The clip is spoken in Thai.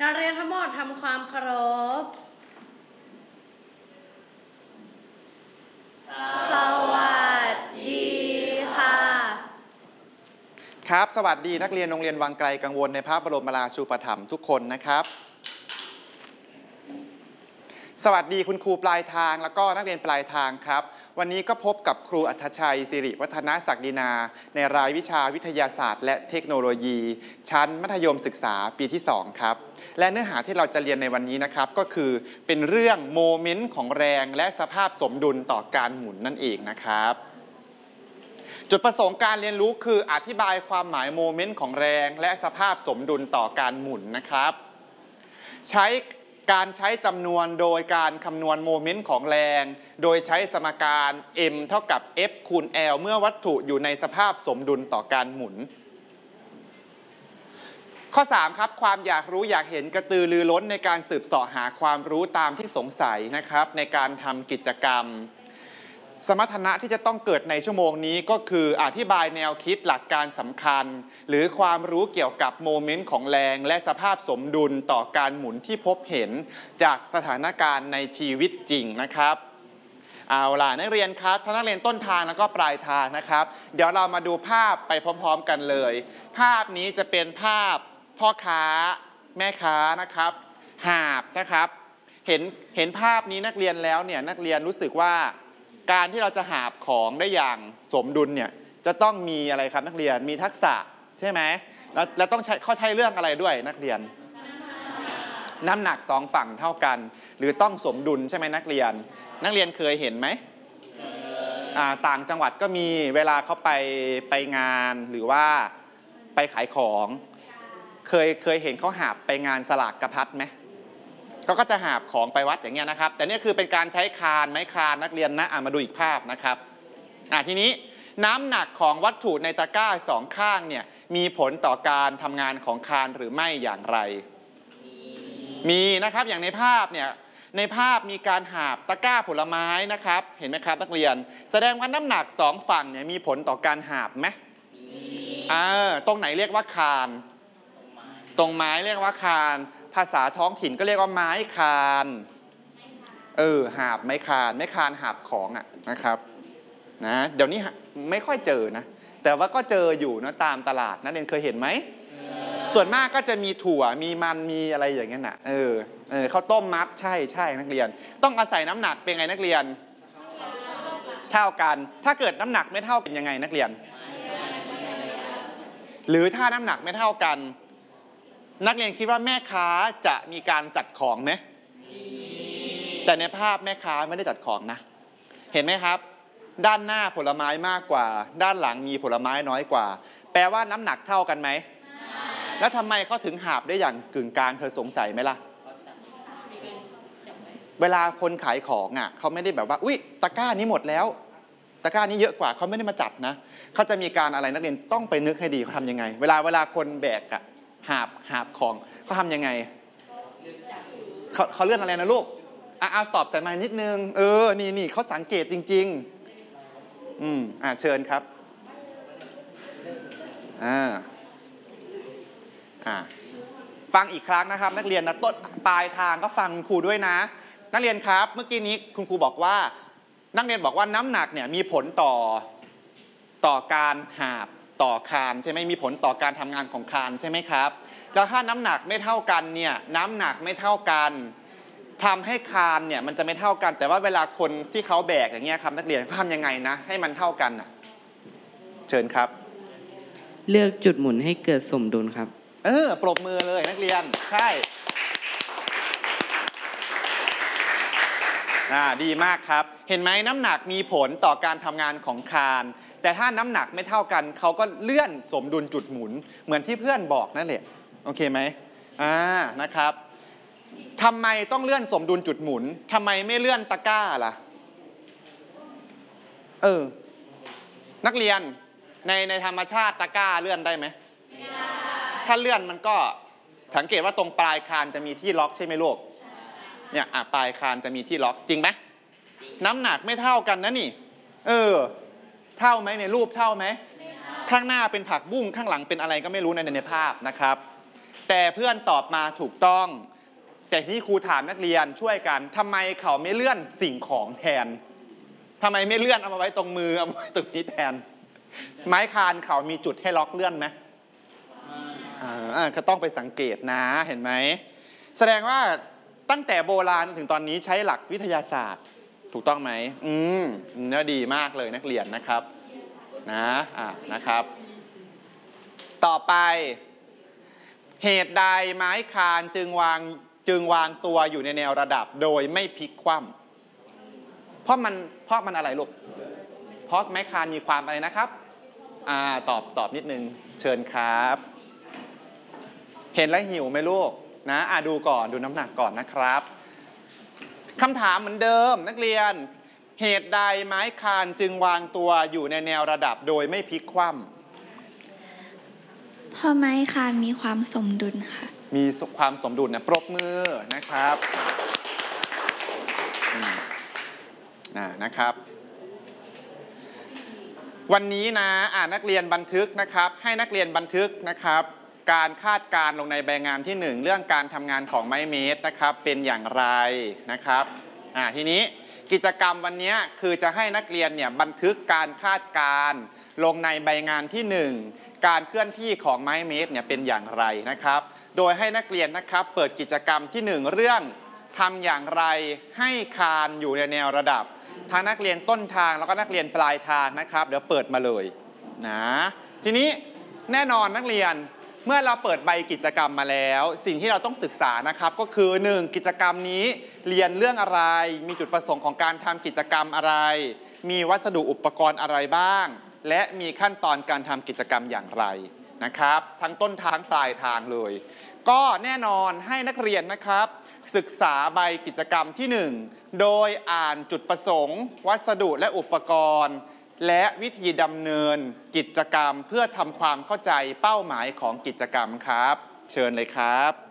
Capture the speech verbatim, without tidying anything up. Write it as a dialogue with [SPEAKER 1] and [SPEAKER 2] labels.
[SPEAKER 1] นักเรียนทั้งหมดทำความเคารพสวัสดีค่ะ
[SPEAKER 2] ครับสวัสดีนักเรียนโรงเรียนวังไกลกังวลในพระบรมราชูปถัมภ์ทุกคนนะครับสวัสดีคุณครูปลายทางแล้วก็นักเรียนปลายทางครับวันนี้ก็พบกับครูอัธชัยสิริวัฒนศักดินาในรายวิชาวิทยาศาสตร์และเทคโนโลยีชั้นมัธยมศึกษาปีที่สองครับและเนื้อหาที่เราจะเรียนในวันนี้นะครับก็คือเป็นเรื่องโมเมนต์ของแรงและสภาพสมดุลต่อการหมุนนั่นเองนะครับจุดประสงค์การเรียนรู้คืออธิบายความหมายโมเมนต์ของแรงและสภาพสมดุลต่อการหมุนนะครับใช้การใช้จำนวนโดยการคำนวณโมเมนต์ของแรงโดยใช้สมการ m เท่ากับ F คูณ L เมื่อวัตถุอยู่ในสภาพสมดุลต่อการหมุนข้อสามครับความอยากรู้อยากเห็นกระตือรือร้นในการสืบเสาะหาความรู้ตามที่สงสัยนะครับในการทำกิจกรรมสมรรถนะที่จะต้องเกิดในชั่วโมงนี้ก็คืออธิบายแนวคิดหลักการสำคัญหรือความรู้เกี่ยวกับโมเมนต์ของแรงและสภาพสมดุลต่อการหมุนที่พบเห็นจากสถานการณ์ในชีวิตจริงนะครับเอาล่ะนักเรียนครับทั้งนักเรียนต้นทางแล้วก็ปลายทางนะครับเดี๋ยวเรามาดูภาพไปพร้อมๆกันเลยภาพนี้จะเป็นภาพพ่อค้าแม่ค้านะครับหาบนะครับเห็นเห็นภาพนี้นักเรียนแล้วเนี่ยนักเรียนรู้สึกว่าการที่เราจะหาบของได้อย่างสมดุลเนี่ยจะต้องมีอะไรครับนักเรียนมีทักษะใช่ไหมแล้วแล้วต้องใช้เขาใช้เรื่องอะไรด้วยนักเรียนน้ำหนักสองฝั่งเท่ากันหรือต้องสมดุลใช่ไหมนักเรียนนักเรียนเคยเห็นไหมต่างจังหวัดก็มีเวลาเขาไปไปงานหรือว่าไปขายของเคยเคยเห็นเขาหาบไปงานสลากกระพัดไหมเขาก็จะหาบของไปวัดอย่างเงี้ยนะครับแต่นี่คือเป็นการใช้คานไม้คานนักเรียนนะอ่ะมาดูอีกภาพนะครับอ่ะทีนี้น้ำหนักของวัตถุในตะกร้าสองข้างเนี่ยมีผลต่อการทำงานของคานหรือไม่อย่างไรมีนะครับอย่างในภาพเนี่ยในภาพมีการหาบตะกร้าผลไม้นะครับเห็นไหมครับนักเรียนแสดงว่าน้ำหนักสองฝั่งเนี่ยมีผลต่อการหาบไหมอ่าตรงไหนเรียกว่าคานตรงไม้เรียกว่าคานภาษาท้องถิ่นก็เรียกว่าไม้คานเออหาบไม้คานไม้คานหาบของอ่ะนะครับนะเดี๋ยวนี้ไม่ค่อยเจอนะแต่ว่าก็เจออยู่นะตามตลาดนักเรียนเคยเห็นไหมส่วนมากก็จะมีถั่วมีมันมีอะไรอย่างเงี้ยนะเออเออข้าวต้มมัดใช่ใช่นักเรียนต้องอาศัยน้ำหนักเป็นไงนักเรียนเท่ากันถ้าเกิดน้ำหนักไม่เท่ากันยังไงนักเรียนหรือถ้าน้ำหนักไม่เท่ากันนักเรียนคิดว่าแม่ค้าจะมีการจัดของไหมแต่ในภาพแม่ค้าไม่ได้จัดของนะเห็นไหมครับด้านหน้าผลไม้มากกว่าด้านหลังมีผลไม้น้อยกว่าแปลว่าน้ำหนักเท่ากันไหมแล้วทำไมเขาถึงหาบได้อย่างกึ่งกลางเธอสงสัยไหมล่ะเวลาคนขายของอ่ะเขาไม่ได้แบบว่าอุ๊ยตะกร้านี้หมดแล้วตะกร้านี้เยอะกว่าเขาไม่ได้มาจัดนะเขาจะมีการอะไรนักเรียนต้องไปนึกให้ดีเขาทำยังไงเวลาเวลาคนแบกอ่ะหาบหาบของเขาทำยังไงเขาเขาเลื่อนอะไรนะลูกอ่ะเอาตอบใส่ไมค์นิดนึงเออนี่นี่เขาสังเกตจริงๆอืมอ่ะเชิญครับอ่าอ่าฟังอีกครั้งนะครับนักเรียนนะต้นปลายทางก็ฟังครูด้วยนะนักเรียนครับเมื่อกี้นี้คุณครูบอกว่านักเรียนบอกว่าน้ำหนักเนี่ยมีผลต่อต่อการหาบต่อคานใช่ไหมมีผลต่อการทำงานของคานใช่ไหมครับแล้วถ้าน้ำหนักไม่เท่ากันเนี่ยน้ำหนักไม่เท่ากันทำให้คานเนี่ยมันจะไม่เท่ากันแต่ว่าเวลาคนที่เขาแบกอย่างเงี้ยครับนักเรียนเขาทำยังไงนะให้มันเท่ากันอ่ะเชิญครับ
[SPEAKER 3] เลือกจุดหมุนให้เกิดสมดุลครับ
[SPEAKER 2] เออปรบมือเลยนักเรียนใช่อ่าดีมากครับเห็นไหมน้ำหนักมีผลต่อการทำงานของคานแต่ถ้าน้ำหนักไม่เท่ากันเขาก็เลื่อนสมดุลจุดหมุนเหมือนที่เพื่อนบอกนั่นแหละโอเคไหมอ่านะครับทำไมต้องเลื่อนสมดุลจุดหมุนทำไมไม่เลื่อนตะกร้าล่ะเออนักเรียนในในธรรมชาติตะกร้าเลื่อนได้ไหมไม่ได้ถ้าเลื่อนมันก็สังเกตว่าตรงปลายคานจะมีที่ล็อกใช่ไหมลูกเนี่ยอ่ะปลายคานจะมีที่ล็อกจริงไหมน้ำหนักไม่เท่ากันนะนี่เออเท่าไหมในรูปเท่าไหมข้างหน้าเป็นผักบุ้งข้างหลังเป็นอะไรก็ไม่รู้ในในภาพนะครับแต่เพื่อนตอบมาถูกต้อง แต่ที่ครูถามนักเรียนช่วยกันทำไมเขาไม่เลื่อนสิ่งของแทนทำไมไม่เลื่อนเอามาไว้ตรงมือเอามาไว้ตรงนี้แทนไม้คานเขามีจุดให้ล็อกเลื่อนไหมอ่าก็ต้องไปสังเกตนะเห็นไหมแสดงว่าตั้งแต่โบราณถึงตอนนี้ใช้หลักวิทยาศาสตร์ถูกต้องไหมอืมเนื้อดีมากเลยนักเรียนนะครับนะอ่านะครับต่อไปเหตุใดไม้คานจึงวางจึงวางตัวอยู่ในแนวระดับโดยไม่พลิกคว่ำเพราะมันเพราะมันอะไรลูกเพราะไม้คานมีความอะไรนะครับอ่าตอบตอบนิดนึงเชิญครับเห็นแล้วหิวไหมลูกนะอ่าดูก่อนดูน้ำหนักก่อนนะครับคำถามเหมือนเดิมนักเรียนเหตุใดไม้คานจึงวางตัวอยู่ในแนวระดับโดยไม่พลิกคว่ำ
[SPEAKER 1] เพราะไม้คานมีความสมดุลค่ะ
[SPEAKER 2] มีความสมดุลนะปรบมือนะครับนะครับวันนี้นะอ่านักเรียนบันทึกนะครับให้นักเรียนบันทึกนะครับการคาดการณ์ลงในใบงานที่หนึ่งเรื่องการทำงานของไม้เมตรนะครับเป็นอย่างไรนะครับอ่าทีนี้กิจกรรมวันนี้คือจะให้นักเรียนเนี่ยบันทึกการคาดการณ์ลงในใบงานที่หนึ่งการเคลื่อนที่ของไม้เมตรเนี่ยเป็นอย่างไรนะครับโดยให้นักเรียนนะครับเปิดกิจกรรมที่หนึ่งเรื่องทำอย่างไรให้คานอยู่ในแนวระดับทั้งนักเรียนต้นทางแล้วก็นักเรียนปลายทางนะครับเดี๋ยวเปิดมาเลยนะทีนี้แน่นอนนักเรียนเมื่อเราเปิดใบกิจกรรมมาแล้วสิ่งที่เราต้องศึกษานะครับก็คือหนึ่งกิจกรรมนี้เรียนเรื่องอะไรมีจุดประสงค์ของการทำกิจกรรมอะไรมีวัสดุอุปกรณ์อะไรบ้างและมีขั้นตอนการทำกิจกรรมอย่างไรนะครับทั้งต้นทางปลายทางเลยก็แน่นอนให้นักเรียนนะครับศึกษาใบกิจกรรมที่หนึ่งโดยอ่านจุดประสงค์วัสดุและอุปกรณ์และวิธีดำเนินกิจกรรมเพื่อทำความเข้าใจเป้าหมายของกิจกรรมครับเชิญเลยครับ